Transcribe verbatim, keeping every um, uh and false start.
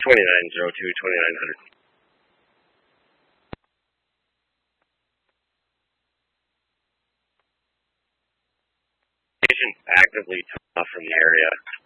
twenty-nine oh two, twenty-nine hundred. Patient actively took off from the area.